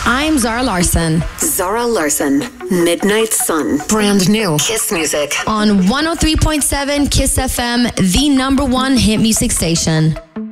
I'm Zara Larson. Zara Larson, Midnight Sun. Brand new. Kiss Music. On 103.7 Kiss FM, the #1 hit music station.